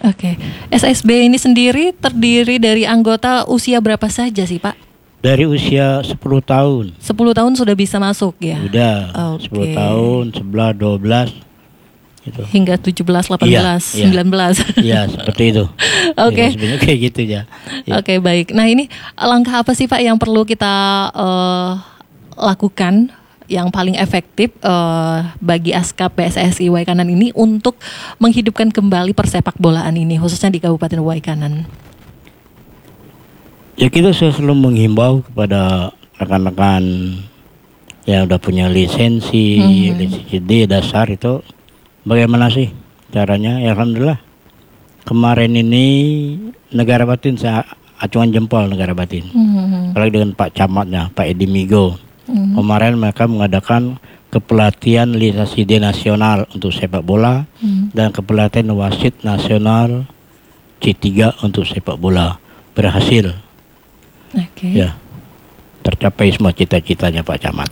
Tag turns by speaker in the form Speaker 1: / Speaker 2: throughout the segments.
Speaker 1: Oke. SSB ini sendiri terdiri dari anggota usia berapa saja sih Pak?
Speaker 2: Dari usia 10 tahun.
Speaker 1: 10 tahun sudah bisa masuk ya?
Speaker 2: Sudah. 10 tahun, 11, 12 gitu.
Speaker 1: Hingga 17, 18,
Speaker 2: iya,
Speaker 1: 19.
Speaker 2: Iya, seperti itu.
Speaker 1: Oke.
Speaker 2: Ya, sebenarnya kayak gitu ya.
Speaker 1: Oke, baik. Nah, ini langkah apa sih Pak yang perlu kita lakukan yang paling efektif bagi ASKAP PSSI Waikanan ini untuk menghidupkan kembali persepak bolaan ini, khususnya di Kabupaten Waikanan?
Speaker 2: Ya, kita selalu menghimbau kepada rekan-rekan yang udah punya lisensi D dasar itu, bagaimana sih caranya? Ya, alhamdulillah kemarin ini negara batin, saya acungan jempol negara batin. Apalagi dengan Pak Camatnya, Pak Edi Migo. Kemarin mereka mengadakan kepelatihan lisensi D nasional untuk sepak bola dan kepelatihan wasit nasional C3 untuk sepak bola. Berhasil. Ya, tercapai semua cita-citanya Pak Camat.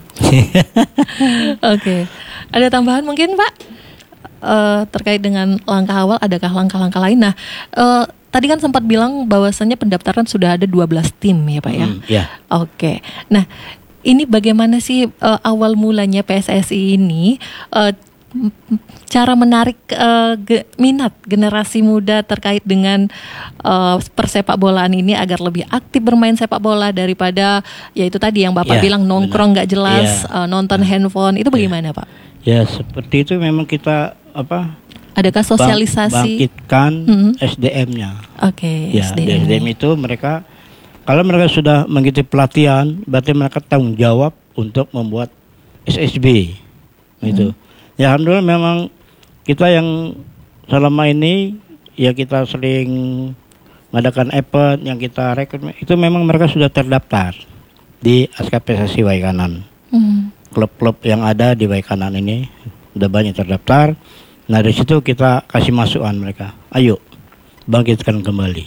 Speaker 1: Oke. Ada tambahan mungkin Pak terkait dengan langkah awal? Adakah langkah-langkah lain? Nah, tadi kan sempat bilang bahwasannya pendaftaran sudah ada 12 tim ya Pak ya?
Speaker 2: Ya.
Speaker 1: Oke. Nah, ini bagaimana sih awal mulanya PSSI ini cara menarik minat generasi muda terkait dengan persepak bolaan ini agar lebih aktif bermain sepak bola daripada ya itu tadi yang Bapak bilang nongkrong nggak jelas, nonton handphone, itu bagaimana Pak?
Speaker 2: Ya, seperti itu memang kita
Speaker 1: adakah sosialisasi
Speaker 2: bangkitkan SDM-nya.
Speaker 1: Oke.
Speaker 2: Ya, SDM itu mereka, kalau mereka sudah mengikuti pelatihan, berarti mereka tanggung jawab untuk membuat SSB. Gitu. Ya, alhamdulillah memang kita yang selama ini ya kita sering mengadakan event yang kita rekrut, itu memang mereka sudah terdaftar di ASKAP PSSI Waikanan. Klub-klub yang ada di Waikanan ini udah banyak terdaftar. Nah, dari situ kita kasih masukan mereka. Ayo bangkitkan kembali.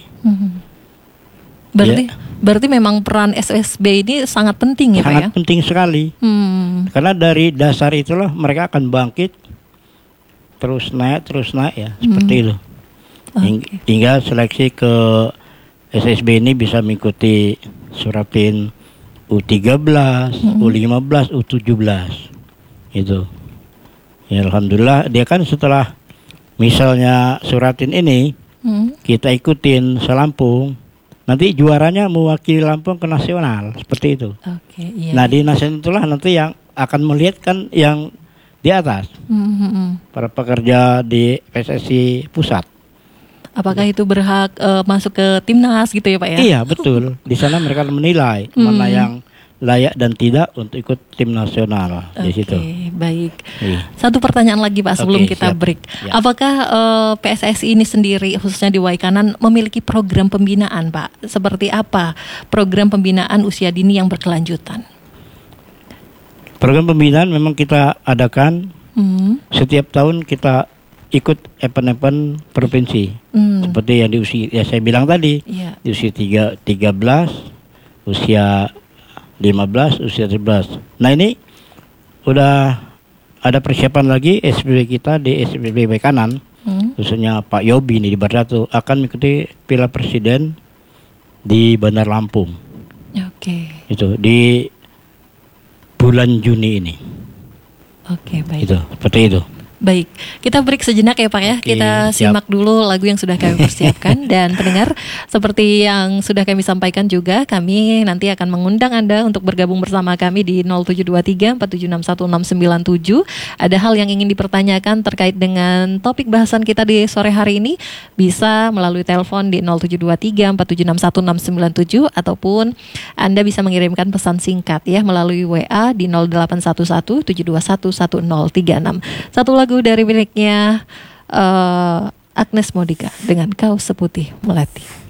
Speaker 1: Berarti memang peran SSB ini sangat penting ya Pak ya?
Speaker 2: Sangat penting sekali. Karena dari dasar itulah mereka akan bangkit terus naik ya, seperti itu. Hingga seleksi ke SSB ini bisa mengikuti Surapin U13, U15, U17 itu. Ya, alhamdulillah dia kan setelah misalnya Suratin ini kita ikutin se-Lampung, nanti juaranya mewakili Lampung ke nasional, seperti itu. Nah, di nasional itulah nanti yang akan melihat kan yang di atas, para pekerja di PSSI pusat.
Speaker 1: Apakah itu berhak masuk ke timnas gitu ya Pak ya?
Speaker 2: Iya, betul. Di sana mereka menilai mana yang layak dan tidak untuk ikut tim nasional di situ.
Speaker 1: Baik. Satu pertanyaan lagi Pak sebelum kita break. Apakah PSSI ini sendiri khususnya di Waikanan memiliki program pembinaan Pak? Seperti apa program pembinaan usia dini yang berkelanjutan?
Speaker 2: Program pembinaan memang kita adakan setiap tahun, kita ikut event-event provinsi seperti yang di usia, ya saya bilang tadi, di usia 13, usia 15, usia 17. Nah, ini udah ada persiapan lagi. SPB kita di SPB Waikanan, khususnya Pak Yobi nih di Bardatu akan mengikuti Piala Presiden di Bandar Lampung. Itu di bulan Juni ini.
Speaker 1: Baik.
Speaker 2: Itu seperti itu.
Speaker 1: Baik, kita break sejenak ya Pak ya. Kita simak dulu lagu yang sudah kami persiapkan. Dan pendengar, seperti yang sudah kami sampaikan juga, kami nanti akan mengundang Anda untuk bergabung bersama kami di 0723 4761 697. Ada hal yang ingin dipertanyakan terkait dengan topik bahasan kita di sore hari ini, bisa melalui telepon di 0723 4761 697, ataupun Anda bisa mengirimkan pesan singkat ya melalui WA di 0811 721 1036. Satu lagu dari miliknya Agnes Modika dengan Kau Seputih Melati.